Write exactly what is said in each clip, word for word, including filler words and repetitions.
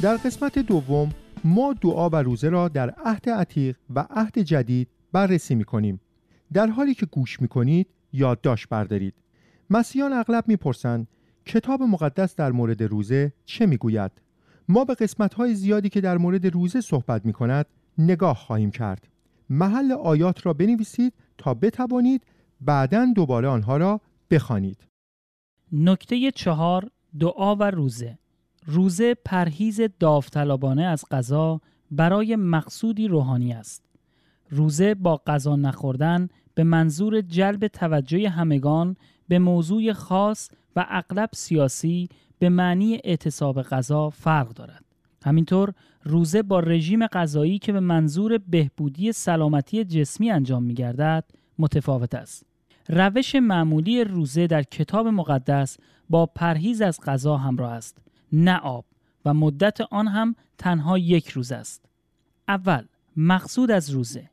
در قسمت دوم ما دعا و روزه را در عهد عتیق و عهد جدید بررسی می‌کنیم. در حالی که گوش می‌کنید یادداشت بردارید. مسیحیان اغلب می‌پرسند کتاب مقدس در مورد روزه چه می‌گوید؟ ما به قسمت‌های زیادی که در مورد روزه صحبت می‌کند نگاه خواهیم کرد. محل آیات را بنویسید تا بتوانید بعداً دوباره آنها را بخوانید. نکته چهار، دعا و روزه. روزه پرهیز داوطلبانه از غذا برای مقصودی روحانی است. روزه با غذا نخوردن به منظور جلب توجه همگان به موضوع خاص و اغلب سیاسی به معنی اعتصاب غذا فرق دارد. همینطور روزه با رژیم غذایی که به منظور بهبودی سلامتی جسمی انجام می‌گردد متفاوت است. روش معمولی روزه در کتاب مقدس با پرهیز از غذا همراه است، نه آب، و مدت آن هم تنها یک روز است. اول، مقصود از روزه.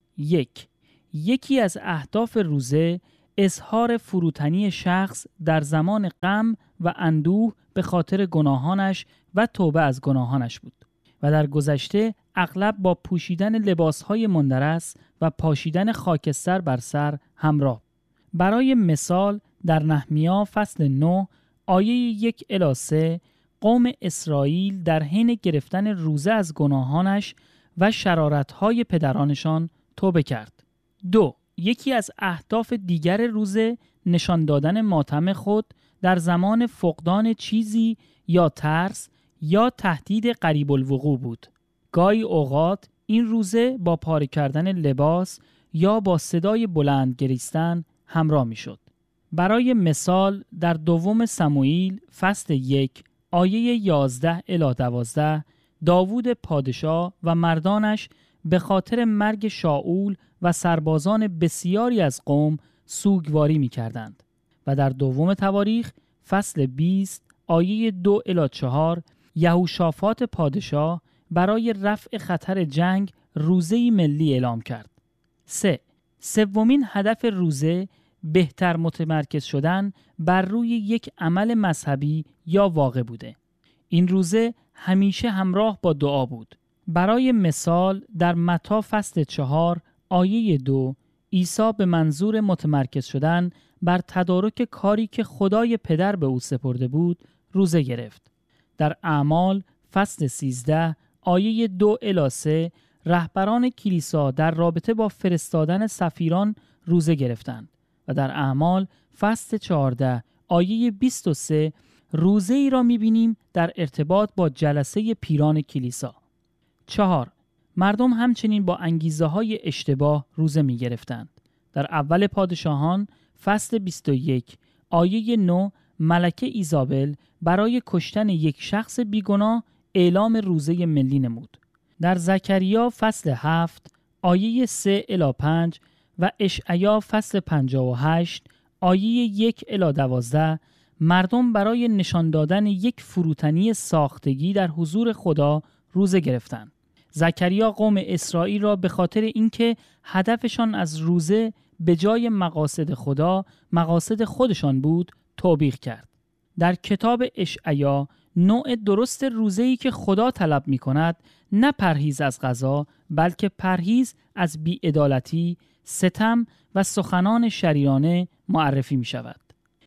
یک، یکی از اهداف روزه اظهار فروتنی شخص در زمان غم و اندوه به خاطر گناهانش و توبه از گناهانش بود و در گذشته اغلب با پوشیدن لباسهای مندرس و پاشیدن خاکستر بر سر همراه. برای مثال در نحمیا فصل نه آیه یک الی سه قوم اسرائیل در حین گرفتن روزه از گناهانش و شرارتهای پدرانشان توبه کرد. دو، یکی از اهداف دیگر روزه نشان دادن ماتم خود در زمان فقدان چیزی یا ترس یا تهدید قریب الوقوع بود. گاهی اوقات این روزه با پاره کردن لباس یا با صدای بلند گریستن همراه می شد. برای مثال در دوم سموئیل فصل یک آیه یازده الی دوازده داوود پادشاه و مردانش به خاطر مرگ شاول و سربازان بسیاری از قوم سوگواری می کردند و در دوم تواریخ فصل بیست آیه دو الی چهار یهوشافاط پادشاه برای رفع خطر جنگ روزه‌ای ملی اعلام کرد. سه، سومین هدف روزه بهتر متمرکز شدن بر روی یک عمل مذهبی یا واقع بوده. این روزه همیشه همراه با دعا بود. برای مثال در متی فصل چهار آیه دو عیسی به منظور متمرکز شدن بر تدارک کاری که خدای پدر به او سپرده بود روزه گرفت. در اعمال فصل سیزده آیه دو الی سه رهبران کلیسا در رابطه با فرستادن سفیران روزه گرفتند و در اعمال فصل چهارده آیه بیست و سه روزه ای را می‌بینیم در ارتباط با جلسه پیران کلیسا. چهار، مردم همچنین با انگیزه های اشتباه روزه می گرفتند. در اول پادشاهان فصل بیست و یک آیه نه ملکه ایزابل برای کشتن یک شخص بیگناه اعلام روزه ملی نمود. در زکریا فصل هفت آیه سه الی پنج و اشعیا فصل پنجاه و هشت آیه یک الی دوازده مردم برای نشان دادن یک فروتنی ساختگی در حضور خدا روزه گرفتند. زکریا قوم اسرائیل را به خاطر اینکه هدفشان از روزه به جای مقاصد خدا مقاصد خودشان بود توبیخ کرد. در کتاب اشعیا نوع درست روزه‌ای که خدا طلب می‌کند نه پرهیز از غذا بلکه پرهیز از بی‌عدالتی، ستم و سخنان شریرانه معرفی می‌شود.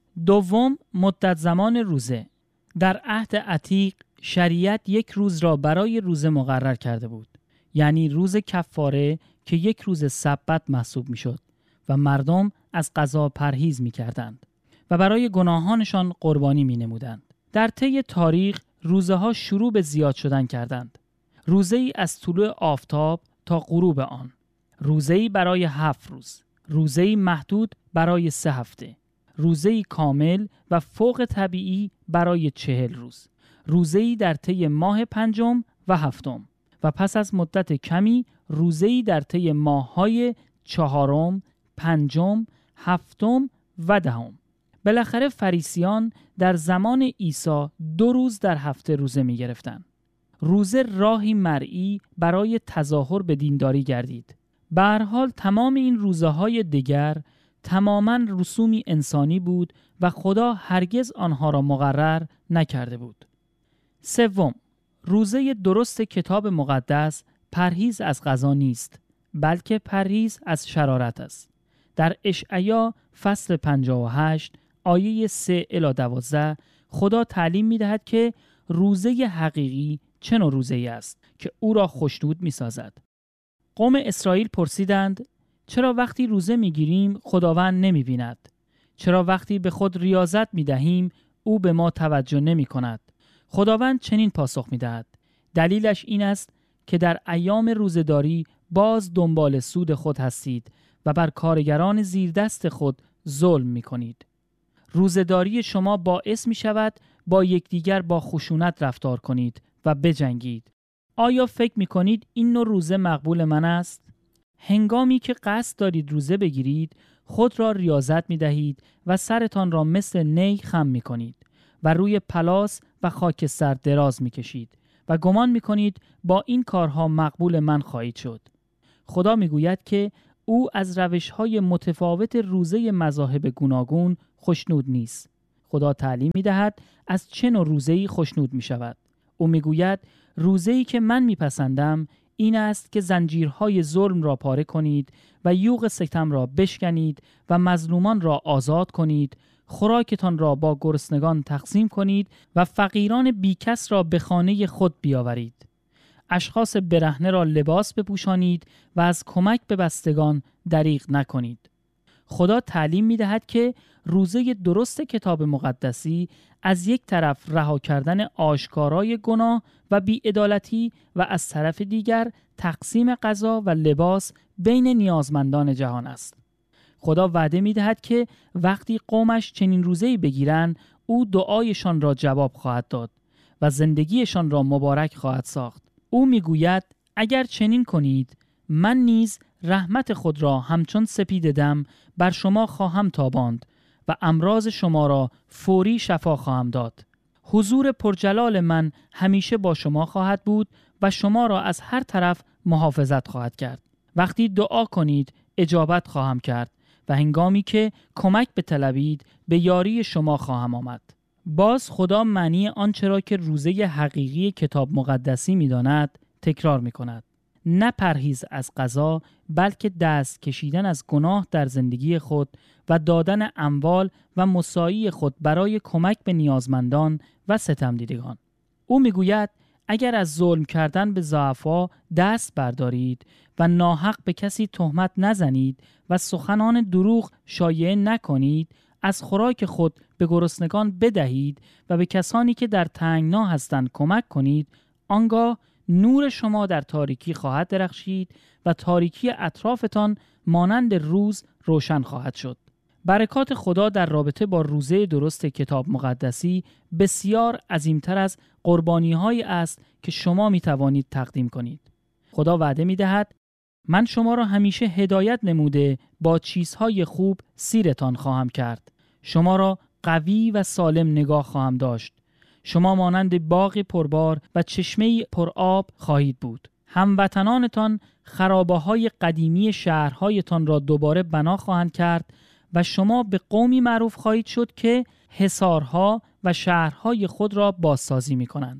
دوم، مدت زمان روزه. در عهد عتیق شریعت یک روز را برای روزه مقرر کرده بود، یعنی روز کفاره که یک روز سبت محسوب می‌شد و مردم از غذا پرهیز می‌کردند و برای گناهانشان قربانی می‌نمودند. در طی تاریخ روزه‌ها شروع به زیاد شدن کردند. روزه‌ای از طلوع آفتاب تا غروب آن، روزه‌ای برای هفت روز، روزه‌ای محدود برای سه هفته، روزه‌ای کامل و فوق طبیعی برای چهل روز، روزه‌ای در طی ماه پنجم و هفتم و پس از مدت کمی روزه‌ای در طی ماه‌های چهارم، پنجم، هفتم و دهم. بالاخره فریسیان در زمان عیسی دو روز در هفته روزه می گرفتند. روزه راهی مرئی برای تظاهر به دینداری گردید. به هر حال تمام این روزه‌های دیگر تماماً رسومی انسانی بود و خدا هرگز آنها را مقرر نکرده بود. سوم، روزه درست کتاب مقدس پرهیز از غذا نیست، بلکه پرهیز از شرارت است. در اشعیا فصل پنجاه و هشت آیه سه الی دوازده خدا تعلیم می دهد که روزه حقیقی چه نوع روزه‌ای است که او را خوشنود می سازد. قوم اسرائیل پرسیدند چرا وقتی روزه می گیریم خداوند نمی بیند؟ چرا وقتی به خود ریاضت می دهیم او به ما توجه نمی کند؟ خداوند چنین پاسخ می دهد: دلیلش این است که در ایام روزه‌داری باز دنبال سود خود هستید و بر کارگران زیر دست خود ظلم می کنید. روزه‌داری شما باعث می شود با یکدیگر با خشونت رفتار کنید و بجنگید. آیا فکر می کنید این نوع روزه مقبول من است؟ هنگامی که قصد دارید روزه بگیرید، خود را ریاضت می دهید و سرتان را مثل نی خم می کنید و روی پلاس و خاکستر دراز می کشید و گمان می کنید با این کارها مقبول من خواهید شد. خدا می گوید که او از روش‌های متفاوت روزه مذاهب گوناگون خوشنود نیست. خدا تعلیم می دهد از چه نوع روزه‌ای خوشنود می شود. او می گوید روزه‌ای که من می پسندم این است که زنجیرهای ظلم را پاره کنید و یوغ ستم را بشکنید و مظلومان را آزاد کنید، خوراکتان را با گرسنگان تقسیم کنید و فقیران بیکس را به خانه خود بیاورید. اشخاص برهنه را لباس بپوشانید و از کمک به بستگان دریغ نکنید. خدا تعلیم می دهد که روزه درست کتاب مقدسی از یک طرف رها کردن آشکارای گناه و بی‌عدالتی و از طرف دیگر تقسیم غذا و لباس بین نیازمندان جهان است. خدا وعده می دهد که وقتی قومش چنین روزه‌ای بگیرند، او دعایشان را جواب خواهد داد و زندگیشان را مبارک خواهد ساخت. او می گوید اگر چنین کنید، من نیز رحمت خود را همچون سپید دم بر شما خواهم تاباند و امراض شما را فوری شفا خواهم داد. حضور پرجلال من همیشه با شما خواهد بود و شما را از هر طرف محافظت خواهد کرد. وقتی دعا کنید اجابت خواهم کرد و هنگامی که کمک بطلبید به یاری شما خواهم آمد. باز خدا معنی آنچه را که روزه حقیقی کتاب مقدسی می داند تکرار می کند. نه پرهیز از غذا، بلکه دست کشیدن از گناه در زندگی خود و دادن اموال و مساعی خود برای کمک به نیازمندان و ستم دیدگان. او می گوید اگر از ظلم کردن به ضعفا دست بردارید و ناحق به کسی تهمت نزنید و سخنان دروغ شایعه نکنید، از خوراک خود به گرسنگان بدهید و به کسانی که در تنگنا هستند کمک کنید، آنگاه نور شما در تاریکی خواهد درخشید و تاریکی اطرافتان مانند روز روشن خواهد شد. برکات خدا در رابطه با روزه درست کتاب مقدسی بسیار عظیمتر از قربانی‌هایی است که شما می توانید تقدیم کنید. خدا وعده می دهد من شما را همیشه هدایت نموده با چیزهای خوب سیرتان خواهم کرد. شما را قوی و سالم نگاه خواهم داشت. شما مانند باغ پربار و چشمه پرآب خواهید بود. هموطنانتان خرابه‌های قدیمی شهرهایتان را دوباره بنا خواهند کرد و شما به قومی معروف خواهید شد که حصارها و شهرهای خود را بازسازی می‌کنند.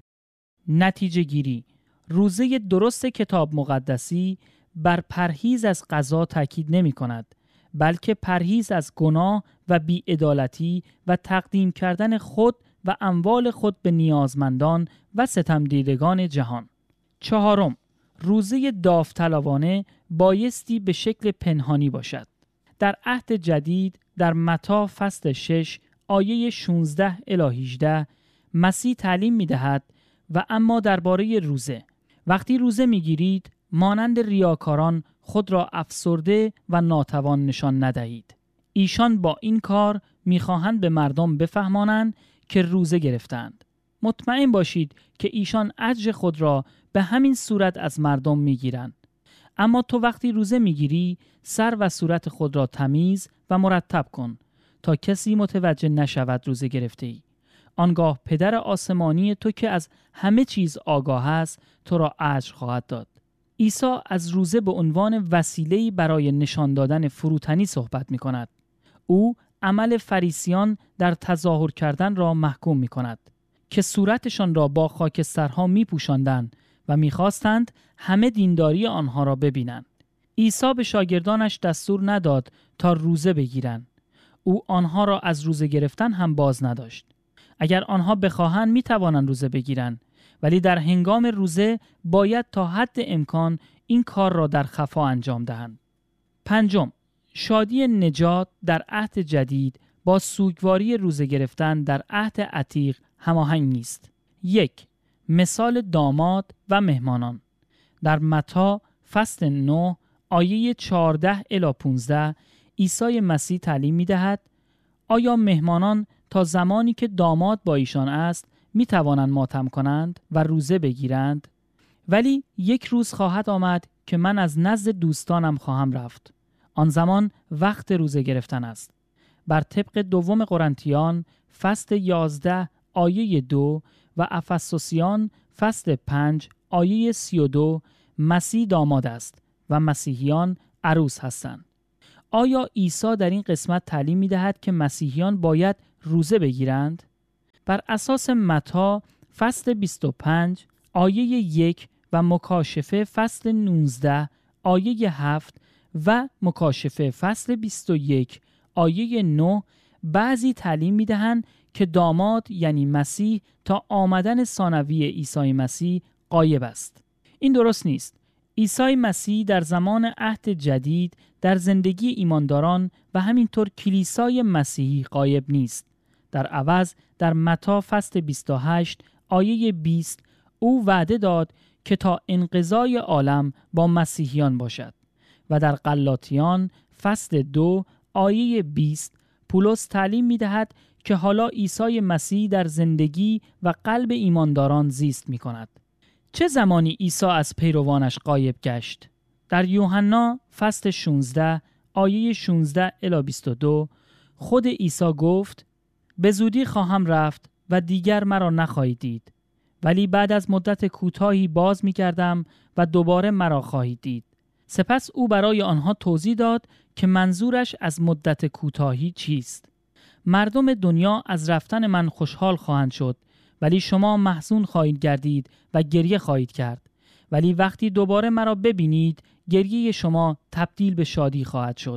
نتیجه گیری: روزه درست کتاب مقدسی بر پرهیز از غذا تاکید نمی‌کند، بلکه پرهیز از گناه و بی‌عدالتی و تقدیم کردن خود و اموال خود به نیازمندان و ستمدیدگان جهان. چهارم، روزه داوطلبانه بایستی به شکل پنهانی باشد. در عهد جدید در متی فصل شش آیه شانزده الی هجده مسیح تعلیم می دهد و اما درباره روزه: وقتی روزه می گیرید مانند ریاکاران خود را افسرده و ناتوان نشان ندهید. ایشان با این کار می خواهند به مردم بفهمانند که روزه گرفتند. مطمئن باشید که ایشان اجر خود را به همین صورت از مردم می گیرند. اما تو وقتی روزه می گیری سر و صورت خود را تمیز و مرتب کن تا کسی متوجه نشود روزه گرفته ای. آنگاه پدر آسمانی تو که از همه چیز آگاه است تو را اجر خواهد داد. عیسی از روزه به عنوان وسیله‌ای برای نشان دادن فروتنی صحبت می کند. او عمل فریسیان در تظاهر کردن را محکوم می کند. که صورتشان را با خاکسترها می پوشاندند و می خواستند همه دینداری آنها را ببینند. عیسی به شاگردانش دستور نداد تا روزه بگیرند. او آنها را از روزه گرفتن هم باز نداشت. اگر آنها بخواهند می توانند روزه بگیرند، ولی در هنگام روزه باید تا حد امکان این کار را در خفا انجام دهند. پنجم، شادی نجات در عهد جدید با سوگواری روزه گرفتن در عهد عتیق هماهنگ نیست. یک، مثال داماد و مهمانان. در متی فصل نه آیه چهارده الی پانزده عیسی مسیح تعلیم می دهد آیا مهمانان تا زمانی که داماد با ایشان است می توانند ماتم کنند و روزه بگیرند؟ ولی یک روز خواهد آمد که من از نزد دوستانم خواهم رفت. آن زمان وقت روزه گرفتن است. بر طبق دوم قرنتیان فصل یازده آیه دو و افسوسیان فصل پنج آیه سی و دو مسیح داماد است و مسیحیان عروس هستند. آیا عیسی در این قسمت تعلیم می دهد که مسیحیان باید روزه بگیرند؟ بر اساس متی فصل بیست و پنج آیه یک و مکاشفه فصل نوزده آیه هفت و مکاشفه فصل بیست و یک آیه نه بعضی تعلیم می دهند که داماد یعنی مسیح تا آمدن ثانوی عیسی مسیح غایب است. این درست نیست. عیسی مسیح در زمان عهد جدید در زندگی ایمانداران و همینطور کلیسای مسیحی غایب نیست. در عوض در متی فصل بیست و هشت آیه بیست او وعده داد که تا انقضای عالم با مسیحیان باشد و در غلاطیان فصل دو آیه بیست پولس تعلیم می دهد که حالا عیسی مسیح در زندگی و قلب ایمانداران زیست می کند. چه زمانی عیسی از پیروانش غایب گشت؟ در یوحنا فصل شانزده آیه شانزده الی بیست و دو خود عیسی گفت به زودی خواهم رفت و دیگر مرا نخواهید دید، ولی بعد از مدت کوتاهی باز می کردم و دوباره مرا خواهید دید. سپس او برای آنها توضیح داد که منظورش از مدت کوتاهی چیست. مردم دنیا از رفتن من خوشحال خواهند شد، ولی شما محزون خواهید گردید و گریه خواهید کرد. ولی وقتی دوباره مرا ببینید، گریه شما تبدیل به شادی خواهد شد.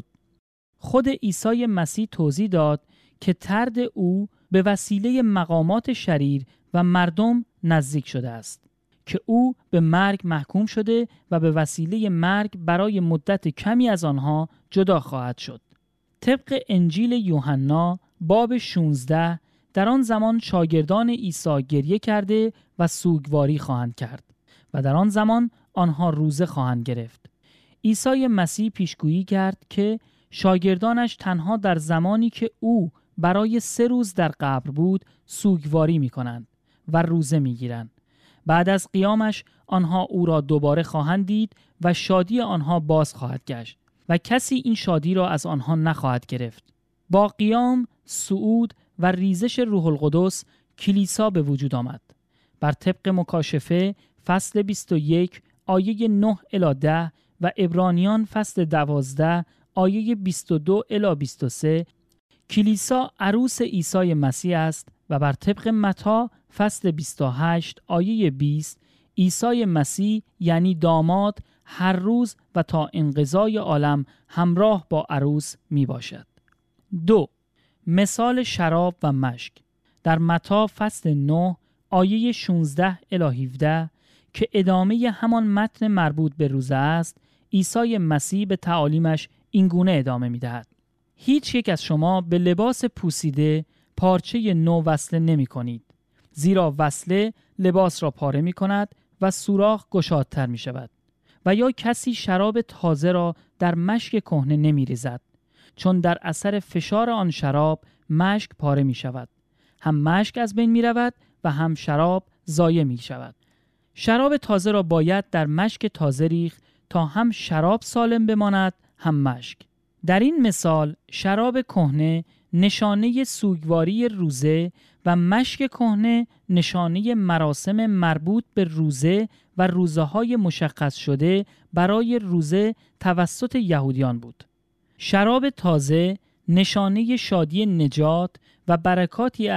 خود عیسی مسیح توضیح داد که طرد او به وسیله مقامات شریر و مردم نزدیک شده است، که او به مرگ محکوم شده و به وسیله مرگ برای مدت کمی از آنها جدا خواهد شد. طبق انجیل یوحنا باب شانزده در آن زمان شاگردان عیسی گریه کرده و سوگواری خواهند کرد و در آن زمان آنها روزه خواهند گرفت. عیسی مسیح پیشگویی کرد که شاگردانش تنها در زمانی که او برای سه روز در قبر بود سوگواری می کنند و روزه می گیرند. بعد از قیامش آنها او را دوباره خواهند دید و شادی آنها باز خواهد گشت و کسی این شادی را از آنها نخواهد گرفت. با قیام، صعود و ریزش روح القدس کلیسا به وجود آمد. بر طبق مکاشفه فصل بیست و یک آیه نه الی ده و عبرانیان فصل دوازده آیه بیست و دو الی بیست و سه کلیسا عروس عیسی مسیح است و بر طبق متی فصل بیست و هشت آیه بیست عیسی مسیح یعنی داماد هر روز و تا انقضای عالم همراه با عروس می باشد. دو. مثال شراب و مشک. در متی فصل نه آیه شانزده الی هفده که ادامه همان متن مربوط به روزه است، عیسی مسیح به تعالیمش این گونه ادامه می دهد. هیچ یک از شما به لباس پوسیده پارچه نو وصله نمی کنید، زیرا وصله لباس را پاره می کند و سوراخ گشادتر می شود. و یا کسی شراب تازه را در مشک کهنه نمی ریزد، چون در اثر فشار آن شراب مشک پاره می شود. هم مشک از بین می رود و هم شراب ضایع می شود. شراب تازه را باید در مشک تازه ریخت تا هم شراب سالم بماند هم مشک. در این مثال شراب کهنه نشانه سوگواری روزه و مشک کهنه نشانه مراسم مربوط به روزه و روزه‌های مشخص شده برای روزه توسط یهودیان بود. شراب تازه نشانه شادی نجات و برکاتی است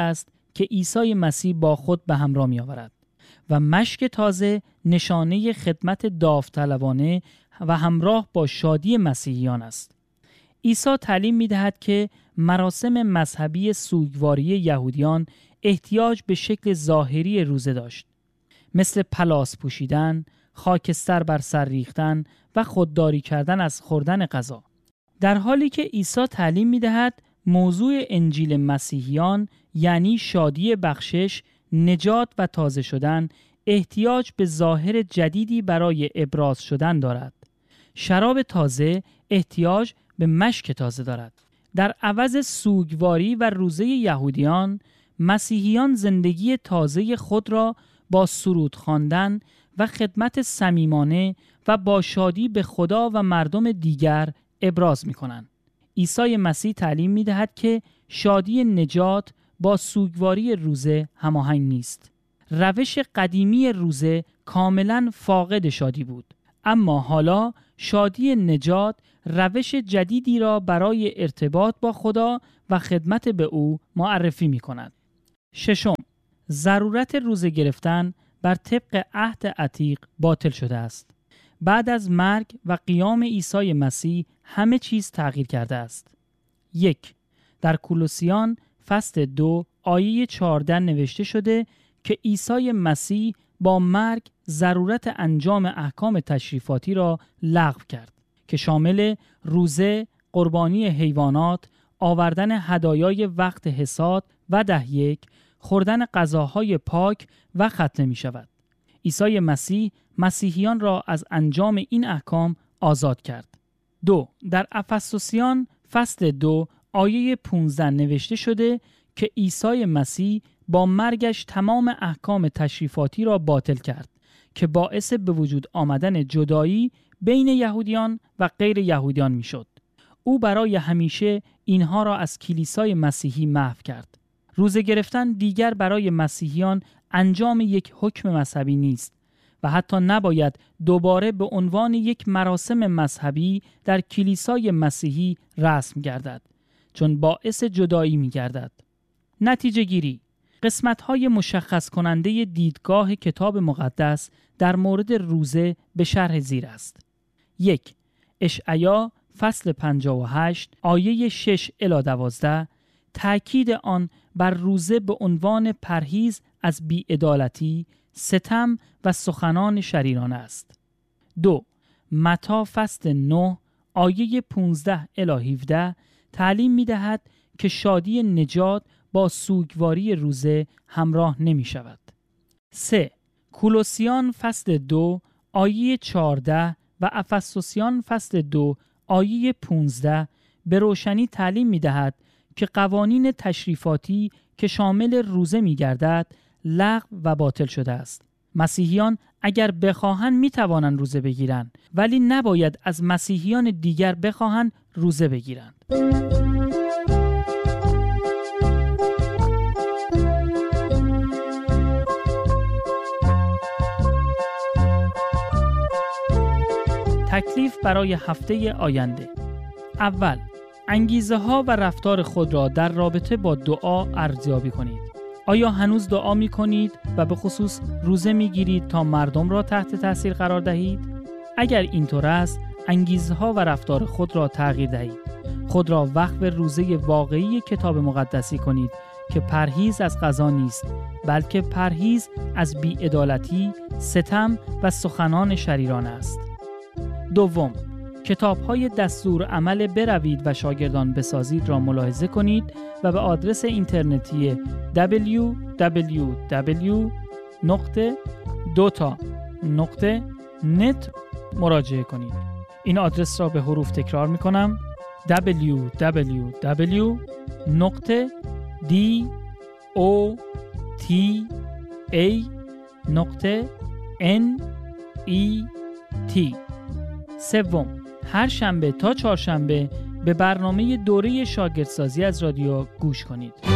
که عیسی مسیح با خود به همراه می آورد و مشک تازه نشانه خدمت داوطلبانه و همراه با شادی مسیحیان است. عیسی تعلیم می دهد که مراسم مذهبی سوگواری یهودیان احتیاج به شکل ظاهری روزه داشت، مثل پلاس پوشیدن، خاکستر بر سر ریختن و خودداری کردن از خوردن غذا. در حالی که عیسی تعلیم می دهد موضوع انجیل مسیحیان یعنی شادی بخشش، نجات و تازه شدن احتیاج به ظاهر جدیدی برای ابراز شدن دارد. شراب تازه احتیاج به مشک تازه دارد. در عوض سوگواری و روزه یهودیان، مسیحیان زندگی تازه خود را با سرود خواندن و خدمت صمیمانه و با شادی به خدا و مردم دیگر ابراز می کنند. عیسی مسیح تعلیم می دهد که شادی نجات با سوگواری روزه هماهنگ نیست. روش قدیمی روزه کاملا فاقد شادی بود، اما حالا شادی نجات روش جدیدی را برای ارتباط با خدا و خدمت به او معرفی می کند. ششم، ضرورت روزه گرفتن بر طبق عهد عتیق باطل شده است. بعد از مرگ و قیام عیسی مسیح همه چیز تغییر کرده است. یک، در کولوسیان فصل دو آیه چهارده نوشته شده که عیسی مسیح با مرگ ضرورت انجام احکام تشریفاتی را لغو کرد که شامل روزه، قربانی حیوانات، آوردن هدایای وقت حصاد و ده یک، خوردن غذاهای پاک و ختنه می شود. عیسی مسیح مسیحیان را از انجام این احکام آزاد کرد. دو، در افسوسیان فصل دو آیه پانزده نوشته شده که عیسی مسیح با مرگش تمام احکام تشریفاتی را باطل کرد که باعث به وجود آمدن جدایی بین یهودیان و غیر یهودیان می شد. او برای همیشه اینها را از کلیسای مسیحی محو کرد. روزه گرفتن دیگر برای مسیحیان انجام یک حکم مذهبی نیست و حتی نباید دوباره به عنوان یک مراسم مذهبی در کلیسای مسیحی رسم گردد، چون باعث جدایی می گردد. نتیجه گیری: قسمت‌های مشخص کننده دیدگاه کتاب مقدس در مورد روزه به شرح زیر است. یک، اشعیا فصل پنجاه و هشت آیه شش الی دوازده تأکید آن بر روزه به عنوان پرهیز از بی‌عدالتی، ستم و سخنان شریرانه است. دو، متی فصل نه آیه پانزده الی هفده تعلیم می دهد که شادی نجات با سوگواری روزه همراه نمی شود. سه، کولوسیان فصل دو آیه چهارده و افسوسیان فصل دو آیه پانزده به روشنی تعلیم می دهد که قوانین تشریفاتی که شامل روزه می گردد لغو و باطل شده است. مسیحیان اگر بخواهند می توانند روزه بگیرند، ولی نباید از مسیحیان دیگر بخواهند روزه بگیرند. تکلیف برای هفته آینده: اول، انگیزه ها و رفتار خود را در رابطه با دعا ارزیابی کنید. آیا هنوز دعا می کنید و به خصوص روزه می گیرید تا مردم را تحت تاثیر قرار دهید؟ اگر اینطور است، انگیزه ها و رفتار خود را تغییر دهید. خود را وقف روزه واقعی کتاب مقدسی کنید که پرهیز از غذا نیست، بلکه پرهیز از بی‌عدالتی، ستم و سخنان شریرانه است. دوم، کتاب‌های دستور عمل بروید و شاگردان بسازید را ملاحظه کنید و به آدرس اینترنتی دبلیو دبلیو دبلیو نقطه دوتا نقطه نت مراجعه کنید. این آدرس را به حروف تکرار می کنم: دبلیو دبلیو دبلیو نقطه دی او تی ای نقطه ان ای تی. سوم، هر شنبه تا چهارشنبه به برنامه دوره شاگردسازی از رادیو گوش کنید.